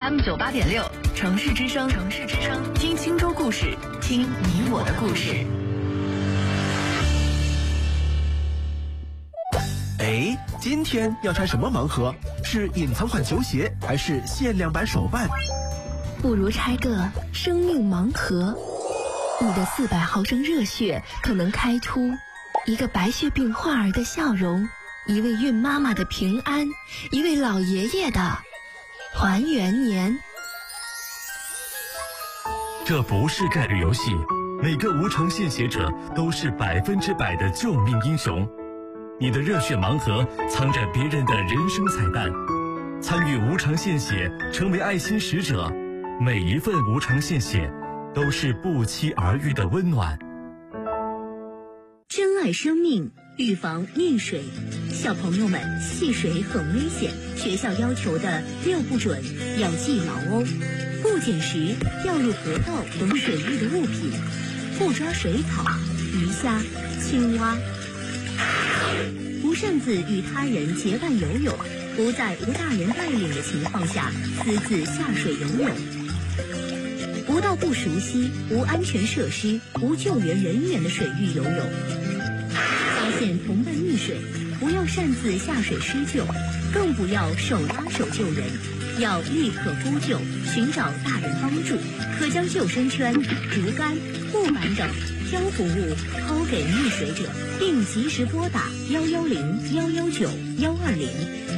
FM98.6，城市之声，城市之声，听青州故事，听你我的故事。 哎，今天要拆什么盲盒？是隐藏款球鞋，还是限量版手办？ 不如拆个生命盲盒。你的400毫升热血可能开出一个白血病患儿的笑容，一位孕妈妈的平安，一位老爷爷的还原年。 这不是概率游戏，每个无偿献血者都是100%的救命英雄。你的热血盲盒藏着别人的人生彩蛋，参与无偿献血，成为爱心使者，每一份无偿献血都是不期而遇的温暖。 珍爱生命，预防溺水。小朋友们，戏水很危险，学校要求的6不准要记牢哦。不捡拾掉入河道等水域的物品，不抓水草、鱼虾、青蛙，不擅自与他人结伴游泳，不在无大人带领的情况下私自下水游泳，不到不熟悉、无安全设施、无救援人员的水域游泳。发现同伴溺水，不要擅自下水施救，更不要手拉手救人，要立刻呼救，寻找大人帮助。可将救生圈、竹竿、木板等漂浮物抛给溺水者，并及时拨打110、119、120